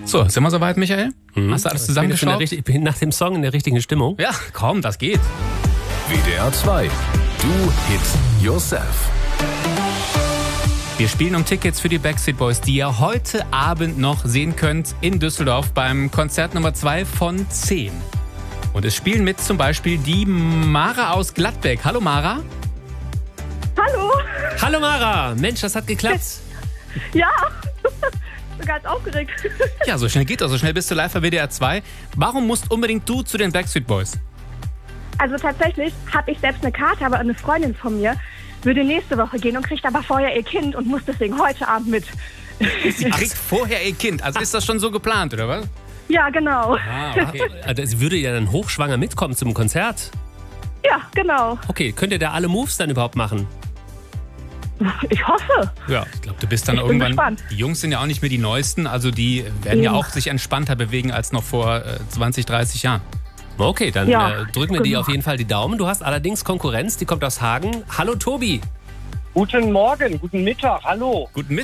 So, sind wir soweit, Michael? Hast du alles zusammengeschaut? Ich bin nach dem Song in der richtigen Stimmung. Ja, komm, das geht. WDR 2. Do It Yourself. Wir spielen um Tickets für die Backstreet Boys, die ihr heute Abend noch sehen könnt in Düsseldorf beim Konzert Nummer 2 von 10. Und es spielen mit zum Beispiel die Mara aus Gladbeck. Hallo Mara. Hallo. Hallo Mara, Mensch, das hat geklappt. Ja, ich bin ganz aufgeregt. Ja, so schnell geht das. So schnell bist du live bei WDR 2. Warum musst unbedingt du zu den Backstreet Boys? Also tatsächlich habe ich selbst eine Karte, aber eine Freundin von mir würde nächste Woche gehen und kriegt aber vorher ihr Kind und muss deswegen heute Abend mit. Sie kriegt vorher ihr Kind. Also ist das schon so geplant, oder was? Ja, genau. Ah, okay. Sie würde ja dann hochschwanger mitkommen zum Konzert. Ja, genau. Okay, könnt ihr da alle Moves dann überhaupt machen? Ich hoffe. Ja. Ich glaube, du bist dann Ich bin irgendwann... gespannt. Die Jungs sind ja auch nicht mehr die Neuesten. Also die werden ja auch sich entspannter bewegen als noch vor 20, 30 Jahren. Okay, dann Ja, drücken wir dir genau. auf jeden Fall die Daumen. Du hast allerdings Konkurrenz, die kommt aus Hagen. Hallo Tobi. Guten Morgen, guten Mittag, hallo. Guten